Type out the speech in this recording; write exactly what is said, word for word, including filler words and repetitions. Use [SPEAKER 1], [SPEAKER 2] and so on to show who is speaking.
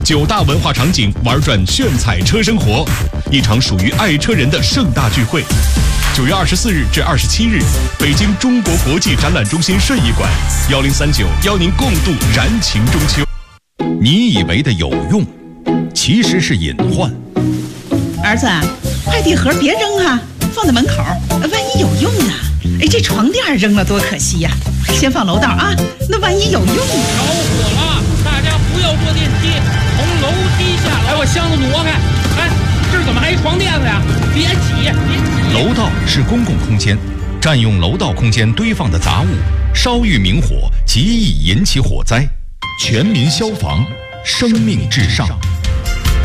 [SPEAKER 1] 九大文化场景玩转炫彩车生活，一场属于爱车人的盛大聚会。九月二十四日至二十七日，北京中国国际展览中心顺义馆，幺零三九邀您共度燃情中秋。你以为的有用，其实是隐患。
[SPEAKER 2] 儿子，快递盒别扔啊，放在门口，万一有用呢？哎，这床垫扔了多可惜呀！先放楼道啊，那万一有用呢？
[SPEAKER 3] 着火了，大家不要坐电梯，从楼梯下来。哎，我箱子挪开。哎，这儿怎么还一床垫子呀？别挤，别挤。
[SPEAKER 1] 楼道是公共空间，占用楼道空间堆放的杂物，稍遇明火，极易引起火灾。全民消防，生命至上。